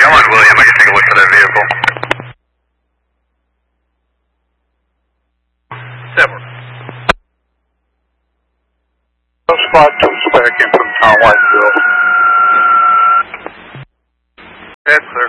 I'm on William. I can take a look for that vehicle. 7. Spot 2 back in from Town Whiteville. That's clear.